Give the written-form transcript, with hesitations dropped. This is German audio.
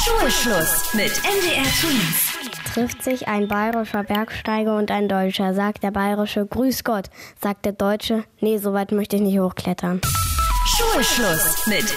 Schulschluss mit NDR Twins. Trifft sich ein bayerischer Bergsteiger und ein Deutscher, sagt der Bayerische Grüß Gott, sagt der Deutsche, nee, so weit möchte ich nicht hochklettern. Schulschluss mit